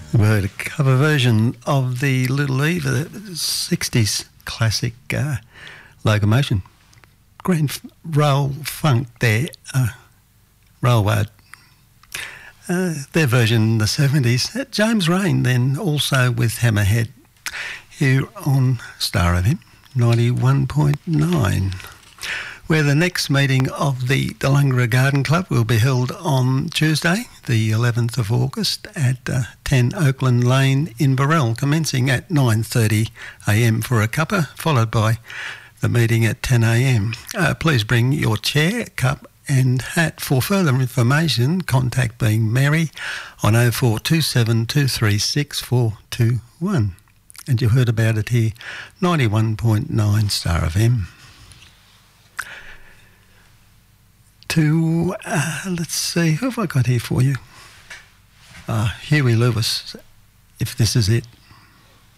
We heard a cover version of the Little Eva 60s classic Locomotion. Grand roll funk there, railroad. Their version in the 70s. James Rain then also with Hammerhead here on Star FM 91.9, where the next meeting of the Dulungra Garden Club will be held on Tuesday, the 11th of August at 10 Oakland Lane in Burrell, commencing at 9:30am for a cuppa, followed by the meeting at 10am. Please bring your chair, cup and hat. For further information, contact being Mary on 0427 236 421. And you heard about it here, 91.9 Star FM. Let's see, who have I got here for you? Huey Lewis, if this is it.